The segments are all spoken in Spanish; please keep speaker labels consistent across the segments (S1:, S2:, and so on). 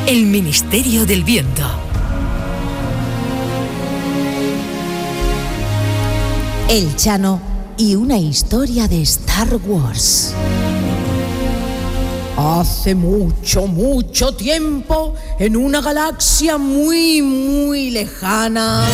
S1: El Ministerio del Viento.
S2: El Chano y una historia de Star Wars.
S3: Hace mucho, mucho tiempo, en una galaxia muy, muy lejana.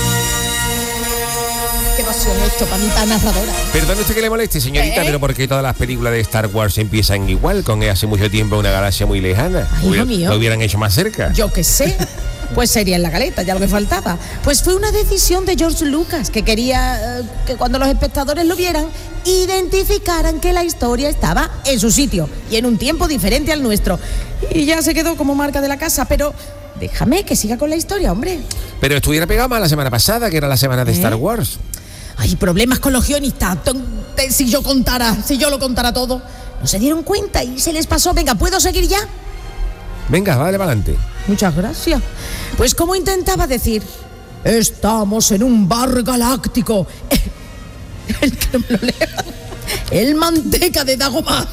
S3: Qué pasión esto para mi tan narradora.
S4: Perdone usted que le moleste, señorita, pero ¿por qué todas las películas de Star Wars empiezan igual, con hace mucho tiempo una galaxia muy lejana?
S3: Ay, hijo mío.
S4: Lo hubieran hecho más cerca.
S3: Yo qué sé. Pues sería en la galeta, ya lo que faltaba. Pues fue una decisión de George Lucas, que quería que cuando los espectadores lo vieran, identificaran que la historia estaba en su sitio y en un tiempo diferente al nuestro. Y ya se quedó como marca de la casa, pero déjame que siga con la historia, hombre.
S4: Pero estuviera pegado más la semana pasada, que era la semana de Star Wars.
S3: Hay problemas con los guionistas. Si yo lo contara todo. No se dieron cuenta y se les pasó. Venga, ¿puedo seguir ya?
S4: Venga, vale, para adelante.
S3: Muchas gracias. Pues como intentaba decir, estamos en un bar galáctico. El que no me lo lea. El Manteca de Dagomar.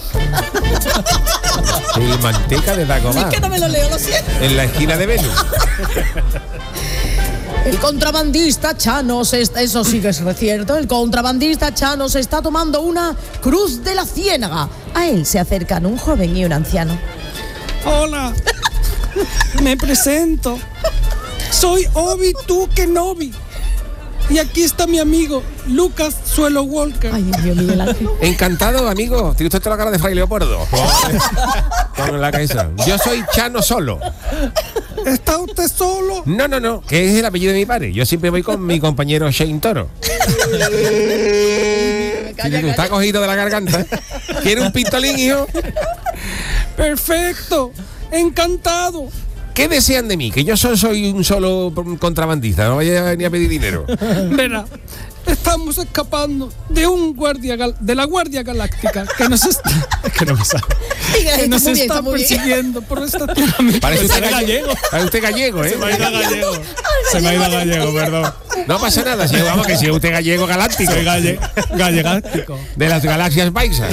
S4: El Manteca de Dagomar.
S3: Es que no me lo leo, lo siento.
S4: En la esquina de Venus.
S3: El contrabandista Chano eso sí que es cierto. El contrabandista Chano se está tomando una Cruz de la Ciénaga. A él se acercan un joven y un anciano.
S5: Hola, me presento. Soy Obi-Wan Kenobi. Y aquí está mi amigo, Lucas Suelo Walker.
S3: Ay, Dios mío, Miguel Ángel.
S4: Encantado, amigo. Tiene usted toda la cara de Fray Leopoldo. Con la cabeza. Yo soy Chano Solo.
S5: ¿Está usted solo?
S4: No, que es el apellido de mi padre. Yo siempre voy con mi compañero Shane Toro. Está cogido de la garganta. ¿Quiere un pistolín, hijo?
S5: Perfecto, encantado.
S4: ¿Qué desean de mí? Que yo soy un solo contrabandista, no vaya ni a pedir dinero.
S5: Verá, estamos escapando de de la Guardia Galáctica que nos está persiguiendo por estacionamiento.
S4: Parece usted gallego. Parece usted gallego, ¿eh?
S6: Se me ha ido gallego, perdón.
S4: No pasa nada, si vamos que si usted gallego galáctico.
S6: Soy gallegáctico.
S4: De las galaxias paisas.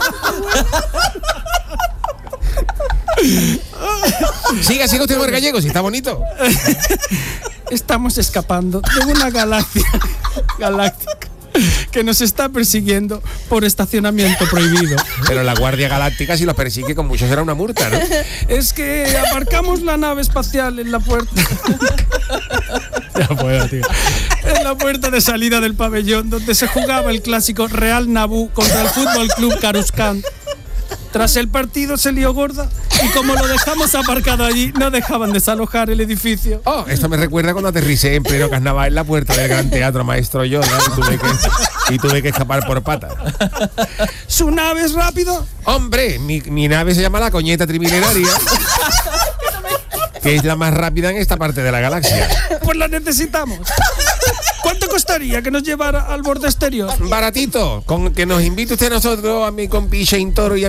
S4: Siga usted por gallego, si está bonito.
S5: Estamos escapando de una galaxia galáctica que nos está persiguiendo por estacionamiento prohibido.
S4: Pero la Guardia Galáctica, si los persigue, con mucho será una multa, ¿no?
S5: Es que aparcamos la nave espacial en la puerta.
S6: Ya puedo, tío.
S5: En la puerta de salida del pabellón donde se jugaba el clásico Real Nabú contra el Fútbol Club Caruscán. Tras el partido se lió gorda y como lo dejamos aparcado allí, no dejaban desalojar el edificio.
S4: Oh, esto me recuerda cuando aterricé en pleno carnaval en la puerta del Gran Teatro Maestro Yoda y tuve que escapar por patas.
S5: ¿Su nave es rápido?
S4: Hombre, mi nave se llama la Coñeta Trimilenaria, que es la más rápida en esta parte de la galaxia.
S5: Pues la necesitamos. ¿Cuánto costaría que nos llevara al borde exterior?
S4: Baratito, con que nos invite usted a nosotros, a mi compi Shane Toro y a